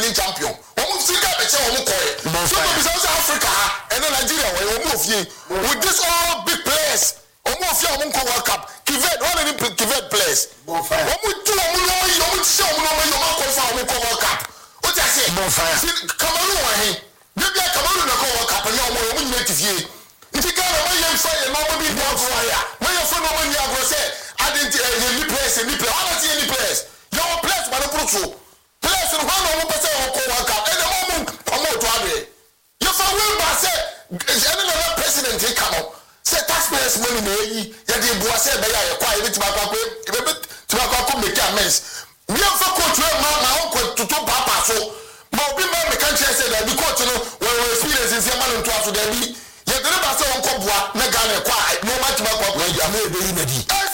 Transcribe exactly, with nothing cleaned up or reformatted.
defending champion. Omo Africa be say omo koy. So be say Africa and Nigeria we omo ofie. With this all big players, omo ofie omo ko World Cup. Kivet, all of them Kivet players. Omo tu omo no yi, omo say omo no yi, omo ko fa omo ko World Cup. What I say? Cameroon wa he. Maybe Cameroon na ko World Cup na omo omo nyina tifie. Nti Ghana we yem fa ye no omo bi dia for ya. We ye for no omo nya go say I didn't any players, any players. How many players? Your players, but the proof. Players in one of them say, "Oh, World Cup." And the moment, come out to have it. You for will say, "Any president he come up say taxpayers money me. You the boy say, "They are quiet." Bit my papa, bit to my papa make amends. Me am for coach my my uncle to to papa so. But be my country say that the coach no when experience is man to us there be. You the never say uncle boy na Ghana quiet. No match my papa. You are very ready.